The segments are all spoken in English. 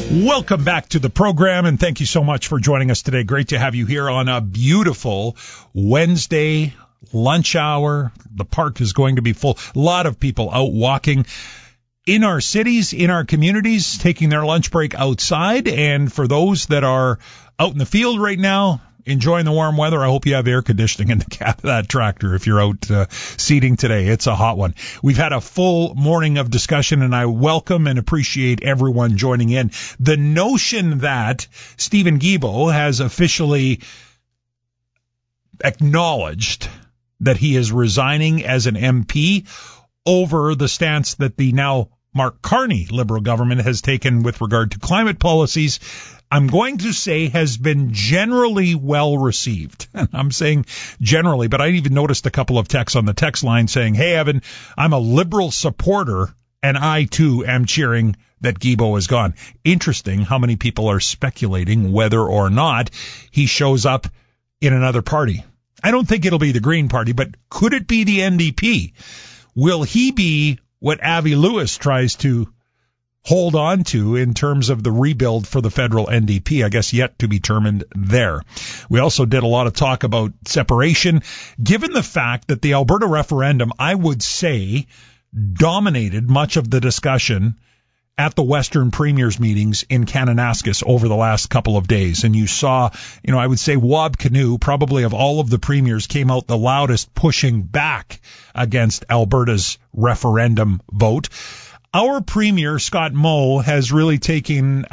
Welcome back to the program, and thank you so much for joining us today. Great to have you here on a beautiful Wednesday lunch hour. The park is going to be full. A lot of people out walking in our cities, in our communities, taking their lunch break outside. And for those that are out in the field right now, enjoying the warm weather, I hope you have air conditioning in the cab of that tractor if you're out seating today. It's a hot one. We've had a full morning of discussion, and I welcome and appreciate everyone joining in. The notion that Steven Guilbeault has officially acknowledged that he is resigning as an MP over the stance that the now Mark Carney Liberal government has taken with regard to climate policies, I'm going to say has been generally well received. I'm saying generally, but I even noticed a couple of texts on the text line saying, hey, Evan, I'm a Liberal supporter, and I, too, am cheering that Guilbeault is gone. Interesting how many people are speculating whether or not he shows up in another party. I don't think it'll be the Green Party, but could it be the NDP? Will he be what Avi Lewis tries to hold on to in terms of the rebuild for the federal NDP? I guess yet to be determined there. We also did a lot of talk about separation, given the fact that the Alberta referendum, I would say, dominated much of the discussion at the Western Premiers meetings in Kananaskis over the last couple of days. And you saw, I would say Wab Kinew, probably of all of the premiers, came out the loudest pushing back against Alberta's referendum vote. Our premier, Scott Moe, has really taken,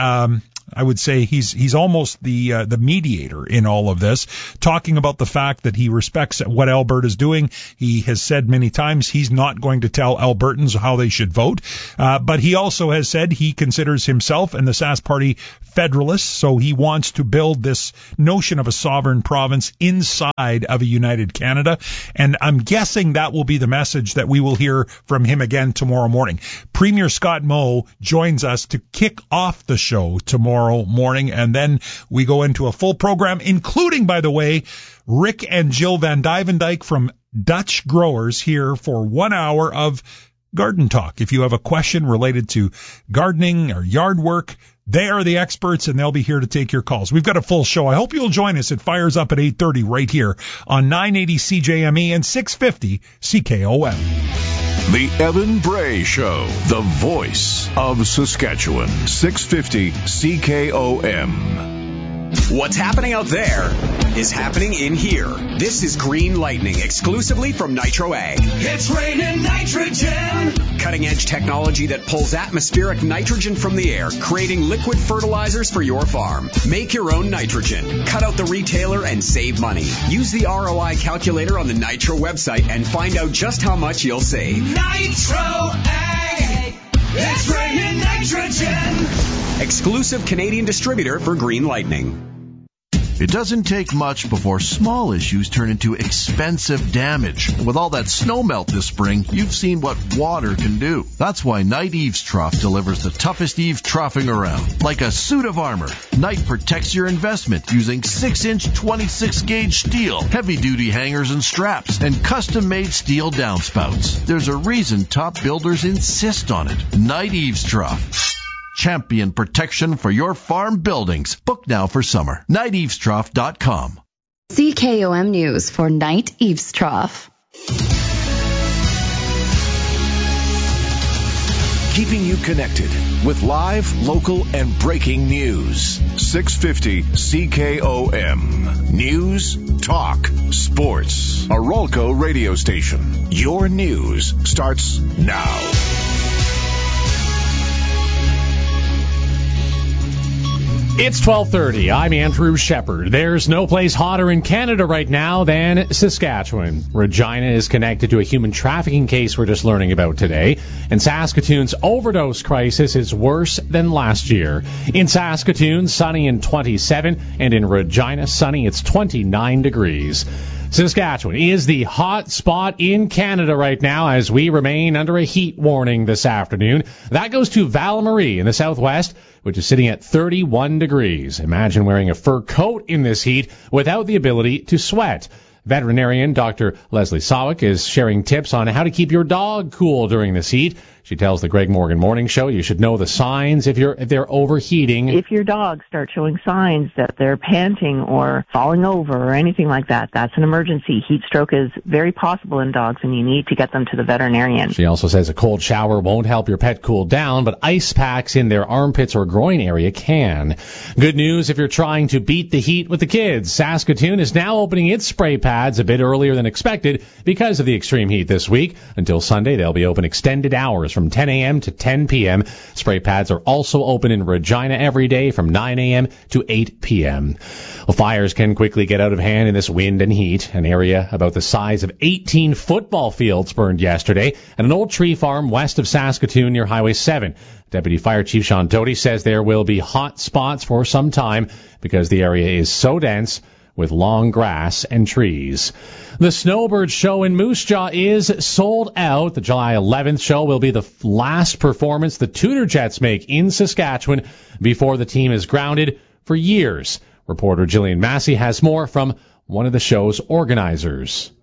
I would say he's almost the mediator in all of this, talking about the fact that he respects what Alberta's doing. He has said many times he's not going to tell Albertans how they should vote, but he also has said he considers himself and the Sask Party federalists, so he wants to build this notion of a sovereign province inside of a united Canada, and I'm guessing that will be the message that we will hear from him again tomorrow morning. Premier Scott Moe joins us to kick off the show tomorrow morning, and then we go into a full program, including, by the way, Rick and Jill Van Duyvendyk from Dutch Growers here for 1 hour of Garden Talk. If you have a question related to gardening or yard work, they are the experts, and they'll be here to take your calls. We've got a full show. I hope you'll join us. It fires up at 8:30 right here on 980 CJME and 650 CKOM. The Evan Bray Show, the voice of Saskatchewan, 650 CKOM. What's happening out there is happening in here. This is Green Lightning, exclusively from Nitro Ag. It's raining nitrogen! Cutting-edge technology that pulls atmospheric nitrogen from the air, creating liquid fertilizers for your farm. Make your own nitrogen. Cut out the retailer and save money. Use the ROI calculator on the Nitro website and find out just how much you'll save. Nitro Ag! It's raining nitrogen! Exclusive Canadian distributor for Green Lightning. It doesn't take much before small issues turn into expensive damage. With all that snow melt this spring, you've seen what water can do. That's why Knight Eaves Trough delivers the toughest eave troughing around. Like a suit of armor, Knight protects your investment using 6-inch 26-gauge steel, heavy-duty hangers and straps, and custom-made steel downspouts. There's a reason top builders insist on it. Knight Eaves Trough. Champion protection for your farm buildings. Book now for summer. KnightEavesTrough.com. CKOM News for Knight Eaves Trough. Keeping you connected with live, local, and breaking news. 650 CKOM. News, talk, sports. A Rolco radio station. Your news starts now. It's 12:30. I'm Andrew Shepard. There's no place hotter in Canada right now than Saskatchewan. Regina is connected to a human trafficking case we're just learning about today. And Saskatoon's overdose crisis is worse than last year. In Saskatoon, sunny and 27, and in Regina, sunny, it's 29 degrees. Saskatchewan is the hot spot in Canada right now as we remain under a heat warning this afternoon. That goes to Val-Marie in the southwest, which is sitting at 31 degrees. Imagine wearing a fur coat in this heat without the ability to sweat. Veterinarian Dr. Leslie Sawick is sharing tips on how to keep your dog cool during this heat. She tells the Greg Morgan Morning Show you should know the signs if they're overheating. If your dogs start showing signs that they're panting or falling over or anything like that, that's an emergency. Heat stroke is very possible in dogs, and you need to get them to the veterinarian. She also says a cold shower won't help your pet cool down, but ice packs in their armpits or groin area can. Good news if you're trying to beat the heat with the kids. Saskatoon is now opening its spray pads a bit earlier than expected because of the extreme heat this week. Until Sunday, they'll be open extended hours from 10 a.m. to 10 p.m. Spray pads are also open in Regina every day from 9 a.m. to 8 p.m. Well, fires can quickly get out of hand in this wind and heat. An area about the size of 18 football fields burned yesterday at an old tree farm west of Saskatoon near Highway 7. Deputy Fire Chief Sean Doty says there will be hot spots for some time because the area is so dense with long grass and trees. The Snowbird Show in Moose Jaw is sold out. The July 11th show will be the last performance the Tudor Jets make in Saskatchewan before the team is grounded for years. Reporter Jillian Massey has more from one of the show's organizers.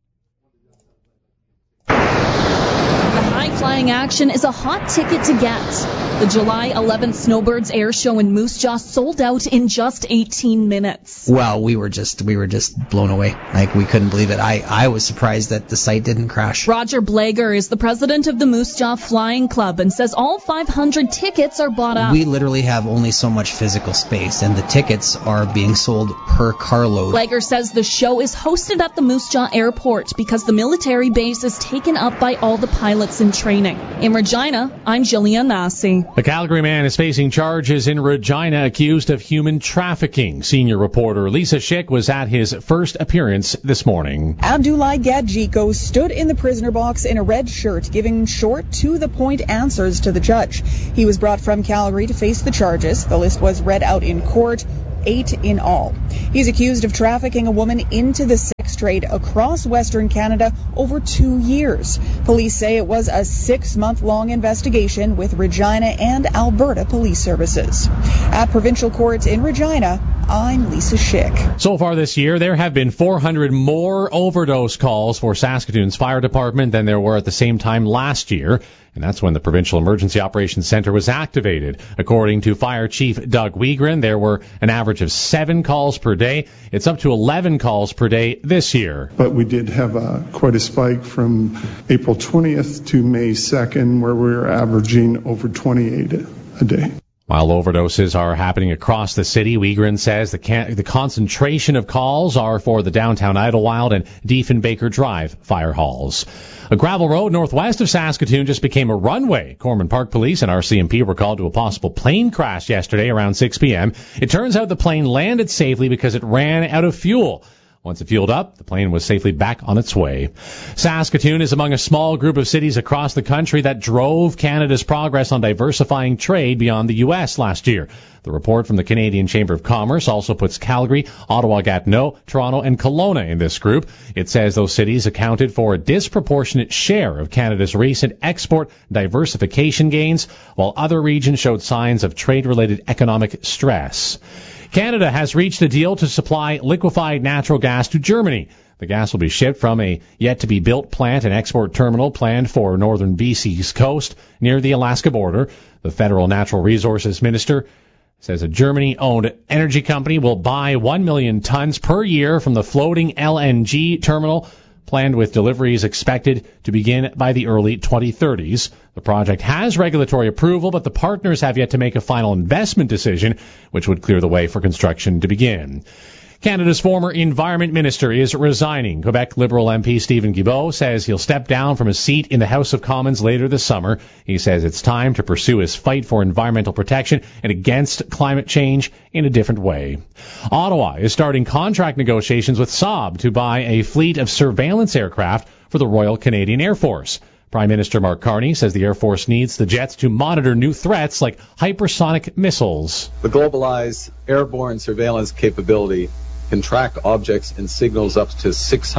High-flying action is a hot ticket to get. The July 11th Snowbirds Air Show in Moose Jaw sold out in just 18 minutes. Well, we were just blown away. Like, we couldn't believe it. I was surprised that the site didn't crash. Roger Blager is the president of the Moose Jaw Flying Club and says all 500 tickets are bought up. We literally have only so much physical space, and the tickets are being sold per carload. Blager says the show is hosted at the Moose Jaw Airport because the military base is taken up by all the pilots in training. In Regina, I'm Jillian Massey. A Calgary man is facing charges in Regina accused of human trafficking. Senior reporter Lisa Schick was at his first appearance this morning. Abdullah Gadjiko stood in the prisoner box in a red shirt, giving short, to-the-point answers to the judge. He was brought from Calgary to face the charges. The list was read out in court. 8 in all. He's accused of trafficking a woman into the sex trade across Western Canada over 2 years. Police say it was a 6-month-long investigation with Regina and Alberta Police Services. At Provincial Court in Regina, I'm Lisa Schick. So far this year, there have been 400 more overdose calls for Saskatoon's fire department than there were at the same time last year. And that's when the Provincial Emergency Operations Center was activated. According to Fire Chief Doug Wiegren, there were an average of 7 calls per day. It's up to 11 calls per day this year. But we did have quite a spike from April 20th to May 2nd, where we were averaging over 28 a day. While overdoses are happening across the city, Wiegren says the concentration of calls are for the downtown Idlewild and Diefenbaker Drive fire halls. A gravel road northwest of Saskatoon just became a runway. Corman Park Police and RCMP were called to a possible plane crash yesterday around 6 p.m. It turns out the plane landed safely because it ran out of fuel. Once it fueled up, the plane was safely back on its way. Saskatoon is among a small group of cities across the country that drove Canada's progress on diversifying trade beyond the U.S. last year. The report from the Canadian Chamber of Commerce also puts Calgary, Ottawa-Gatineau, Toronto, and Kelowna in this group. It says those cities accounted for a disproportionate share of Canada's recent export diversification gains, while other regions showed signs of trade-related economic stress. Canada has reached a deal to supply liquefied natural gas to Germany. The gas will be shipped from a yet-to-be-built plant and export terminal planned for northern BC's coast near the Alaska border. The federal natural resources minister says a Germany-owned energy company will buy 1 million tons per year from the floating LNG terminal, planned with deliveries expected to begin by the early 2030s. The project has regulatory approval, but the partners have yet to make a final investment decision, which would clear the way for construction to begin. Canada's former Environment Minister is resigning. Quebec Liberal MP Stephen Guilbeault says he'll step down from his seat in the House of Commons later this summer. He says it's time to pursue his fight for environmental protection and against climate change in a different way. Ottawa is starting contract negotiations with Saab to buy a fleet of surveillance aircraft for the Royal Canadian Air Force. Prime Minister Mark Carney says the Air Force needs the jets to monitor new threats like hypersonic missiles. The globalized airborne surveillance capability can track objects and signals up to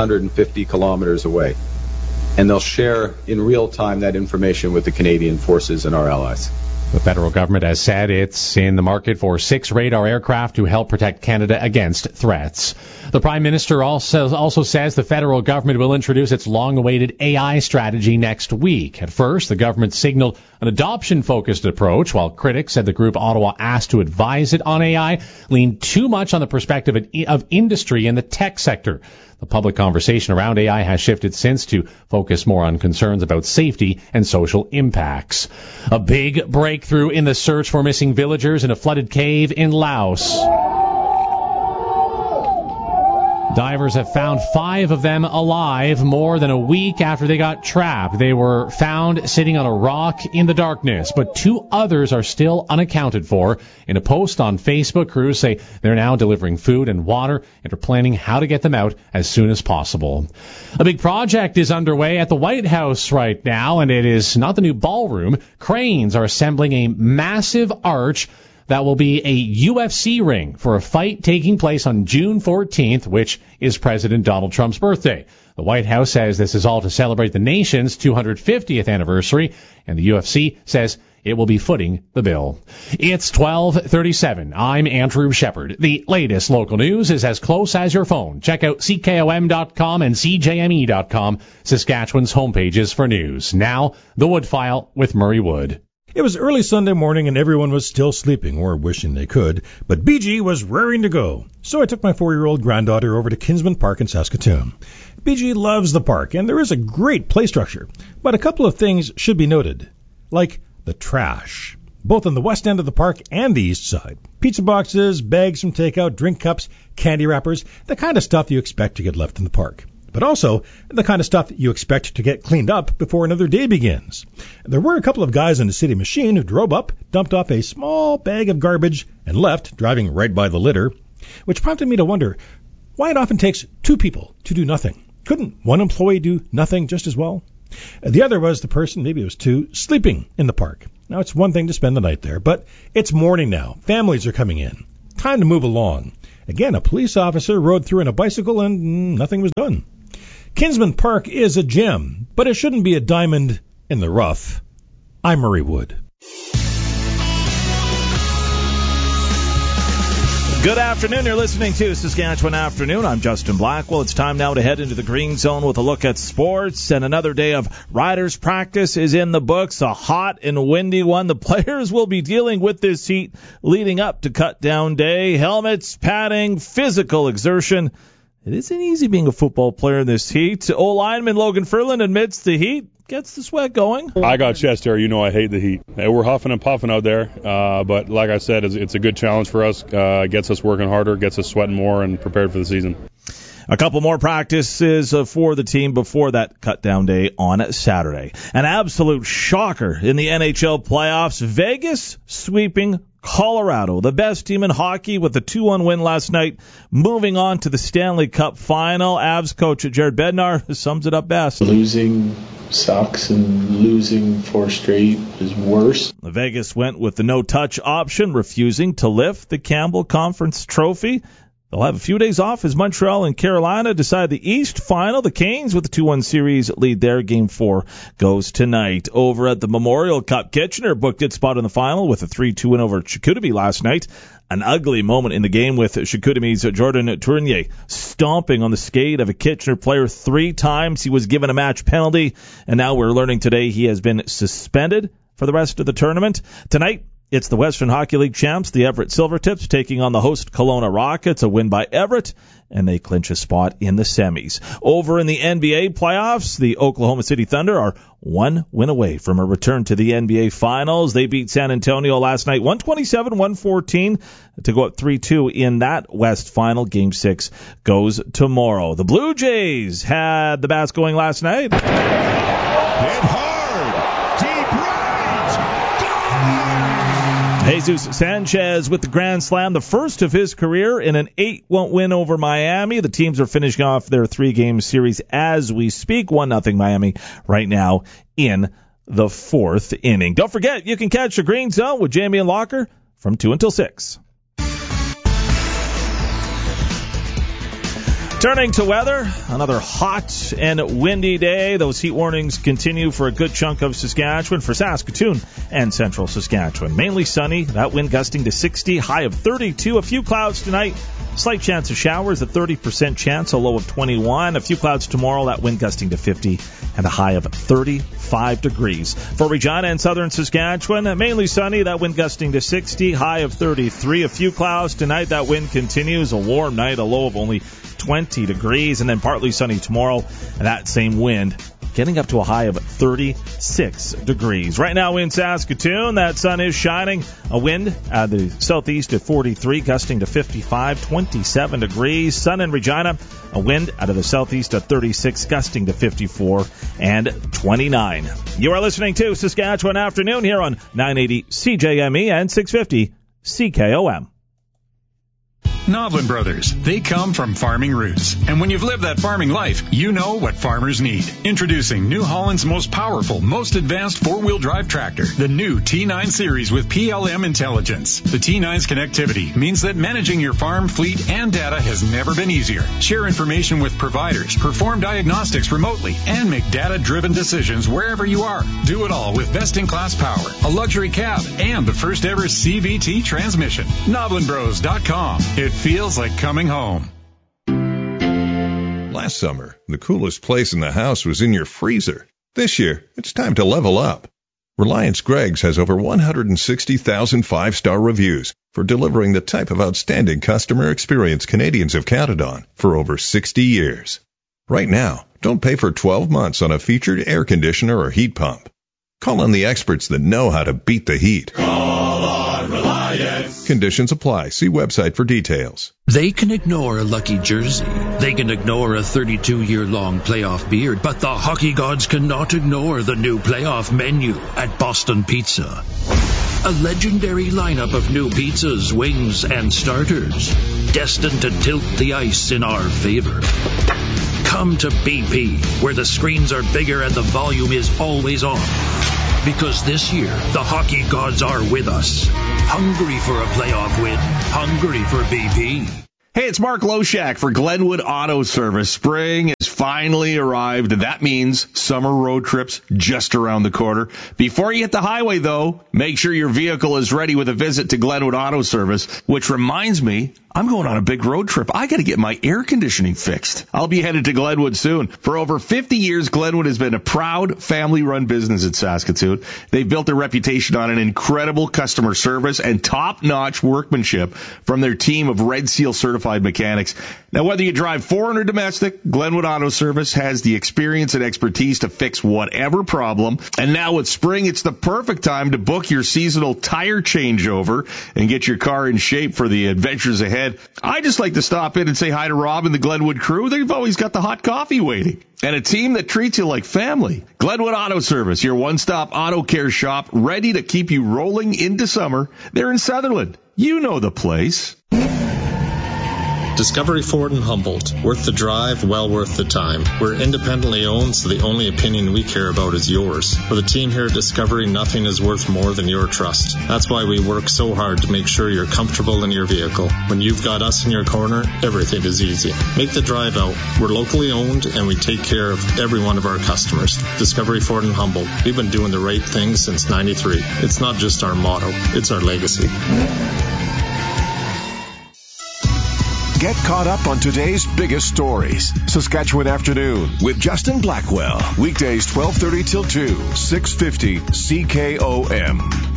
650 kilometers away. And they'll share in real time that information with the Canadian forces and our allies. The federal government has said it's in the market for 6 radar aircraft to help protect Canada against threats. The Prime Minister also says the federal government will introduce its long-awaited AI strategy next week. At first, the government signaled an adoption-focused approach, while critics said the group Ottawa asked to advise it on AI leaned too much on the perspective of industry and the tech sector. The public conversation around AI has shifted since to focus more on concerns about safety and social impacts. A big breakthrough in the search for missing villagers in a flooded cave in Laos. Divers have found 5 of them alive more than a week after they got trapped. They were found sitting on a rock in the darkness, but 2 others are still unaccounted for. In a post on Facebook, crews say they're now delivering food and water and are planning how to get them out as soon as possible. A big project is underway at the White House right now, and it is not the new ballroom. Cranes are assembling a massive arch that will be a UFC ring for a fight taking place on June 14th, which is President Donald Trump's birthday. The White House says this is all to celebrate the nation's 250th anniversary, and the UFC says it will be footing the bill. It's 12:37. I'm Andrew Shepard. The latest local news is as close as your phone. Check out CKOM.com and CJME.com, Saskatchewan's homepages for news. Now, the Wood File with Murray Wood. It was early Sunday morning and everyone was still sleeping, or wishing they could, but BG was raring to go. So I took my 4-year-old granddaughter over to Kinsman Park in Saskatoon. BG loves the park, and there is a great play structure, but a couple of things should be noted, like the trash, both on the west end of the park and the east side. Pizza boxes, bags from takeout, drink cups, candy wrappers, the kind of stuff you expect to get left in the park. But also the kind of stuff you expect to get cleaned up before another day begins. There were a couple of guys in the city machine who drove up, dumped off a small bag of garbage, and left, driving right by the litter, which prompted me to wonder why it often takes 2 people to do nothing. Couldn't one employee do nothing just as well? The other was the person, maybe it was 2, sleeping in the park. Now, it's one thing to spend the night there, but it's morning now. Families are coming in. Time to move along. Again, a police officer rode through on a bicycle and nothing was done. Kinsman Park is a gem, but it shouldn't be a diamond in the rough. I'm Murray Wood. Good afternoon. You're listening to Saskatchewan Afternoon. I'm Justin Blackwell. It's time now to head into the green zone with a look at sports. And another day of riders' practice is in the books, a hot and windy one. The players will be dealing with this heat leading up to cut-down day. Helmets, padding, physical exertion. It isn't easy being a football player in this heat. O-lineman Logan Ferland admits the heat gets the sweat going. I got chest hair. You know I hate the heat. We're huffing and puffing out there, but like I said, it's a good challenge for us. Gets us working harder, gets us sweating more, and prepared for the season. A couple more practices for the team before that cut-down day on Saturday. An absolute shocker in the NHL playoffs. Vegas sweeping Colorado, the best team in hockey, with a 2-1 win last night, moving on to the Stanley Cup final. Avs coach Jared Bednar sums it up best. Losing sucks, and losing 4 straight is worse. Vegas went with the no-touch option, refusing to lift the Campbell Conference Trophy. They'll have a few days off as Montreal and Carolina decide the East final. The Canes with the 2-1 series lead there. Game 4 goes tonight. Over at the Memorial Cup, Kitchener booked its spot in the final with a 3-2 win over Chicoutimi last night. An ugly moment in the game with Chicoutimi's Jordan Tournier stomping on the skate of a Kitchener player 3 times. He was given a match penalty, and now we're learning today he has been suspended for the rest of the tournament. Tonight, it's the Western Hockey League champs, the Everett Silvertips, taking on the host Kelowna Rockets. A win by Everett, and they clinch a spot in the semis. Over in the NBA playoffs, the Oklahoma City Thunder are 1 win away from a return to the NBA Finals. They beat San Antonio last night 127-114 to go up 3-2 in that West Final. Game 6 goes tomorrow. The Blue Jays had the bats going last night. Jesus Sanchez with the grand slam, the first of his career in an 8-1 win over Miami. The teams are finishing off their 3-game series as we speak. 1-0 Miami right now in the 4th inning. Don't forget, you can catch the Green Zone with Jamie and Locker from 2 until 6. Turning to weather, another hot and windy day. Those heat warnings continue for a good chunk of Saskatchewan, for Saskatoon and central Saskatchewan. Mainly sunny, that wind gusting to 60, high of 32. A few clouds tonight, slight chance of showers, a 30% chance, a low of 21. A few clouds tomorrow, that wind gusting to 50 and a high of 35 degrees. For Regina and southern Saskatchewan, mainly sunny, that wind gusting to 60, high of 33. A few clouds tonight, that wind continues, a warm night, a low of only 20 degrees, and then partly sunny tomorrow, and that same wind getting up to a high of 36 degrees. Right now in Saskatoon, that sun is shining. A wind out of the southeast at 43, gusting to 55, 27 degrees. Sun in Regina, a wind out of the southeast at 36, gusting to 54 and 29. You are listening to Saskatchewan Afternoon here on 980 CJME and 650 CKOM. Novlin Brothers. They come from farming roots. And when you've lived that farming life, you know what farmers need. Introducing New Holland's most powerful, most advanced four-wheel drive tractor, the new T9 series with PLM intelligence. The T9's connectivity means that managing your farm, fleet, and data has never been easier. Share information with providers, perform diagnostics remotely, and make data-driven decisions wherever you are. Do it all with best-in-class power, a luxury cab, and the first-ever CVT transmission. NovlinBros.com. It feels like coming home. Last summer, the coolest place in the house was in your freezer. This year, it's time to level up. Reliance Greggs has over 160,000 five-star reviews for delivering the type of outstanding customer experience Canadians have counted on for over 60 years. Right now, don't pay for 12 months on a featured air conditioner or heat pump. Call on the experts that know how to beat the heat. Call on Reliance. Conditions apply. See website for details. They can ignore a lucky jersey. They can ignore a 32-year-long playoff beard. But the hockey gods cannot ignore the new playoff menu at Boston Pizza. A legendary lineup of new pizzas, wings, and starters, destined to tilt the ice in our favor. Come to BP, where the screens are bigger and the volume is always on. Because this year, the hockey gods are with us. Hungry for a playoff win. Hungry for BP. Hey, it's Mark Loshak for Glenwood Auto Service. Spring has finally arrived, and that means summer road trips just around the corner. Before you hit the highway, though, make sure your vehicle is ready with a visit to Glenwood Auto Service, which reminds me, I'm going on a big road trip. I got to get my air conditioning fixed. I'll be headed to Glenwood soon. For over 50 years, Glenwood has been a proud family-run business in Saskatoon. They've built their reputation on an incredible customer service and top-notch workmanship from their team of Red Seal certified mechanics. Now, whether you drive foreign or domestic, Glenwood Auto Service has the experience and expertise to fix whatever problem. And now with spring, it's the perfect time to book your seasonal tire changeover and get your car in shape for the adventures ahead. I just like to stop in and say hi to Rob and the Glenwood crew. They've always got the hot coffee waiting. And a team that treats you like family. Glenwood Auto Service, your one-stop auto care shop, ready to keep you rolling into summer. They're in Sutherland. You know the place. Discovery Ford in Humboldt. Worth the drive, well worth the time. We're independently owned, so the only opinion we care about is yours. For the team here at Discovery, nothing is worth more than your trust. That's why we work so hard to make sure you're comfortable in your vehicle. When you've got us in your corner, everything is easy. Make the drive out. We're locally owned, and we take care of every one of our customers. Discovery Ford in Humboldt. We've been doing the right thing since '93. It's not just our motto, it's our legacy. Get caught up on today's biggest stories. Saskatchewan Afternoon with Justin Blackwell. Weekdays 12:30 till 2, 650 CKOM.